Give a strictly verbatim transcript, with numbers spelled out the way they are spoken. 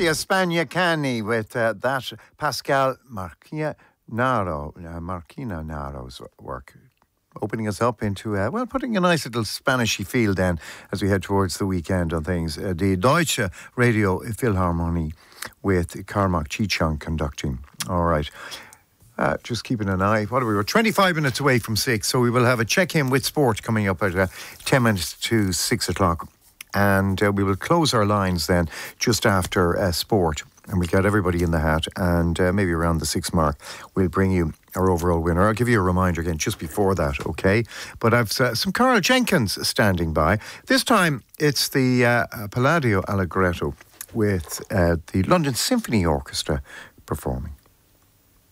the España Cani with uh, that Pascal Marquina Naro, uh, Marquina Naro's work. Opening us up into, uh, well, putting a nice little Spanishy feel then as we head towards the weekend on things. Uh, the Deutsche Radio Philharmonie with Carmack Chichang conducting. All right. Uh, just keeping an eye. What are we? We're twenty-five minutes away from six, so we will have a check-in with sport coming up at uh, ten minutes to six o'clock. And uh, we will close our lines then just after uh, sport. And we'll get everybody in the hat, and uh, maybe around the six mark, we'll bring you our overall winner. I'll give you a reminder again just before that, okay? But I've uh, some Carl Jenkins standing by. This time, it's the uh, Palladio Allegretto with uh, the London Symphony Orchestra performing.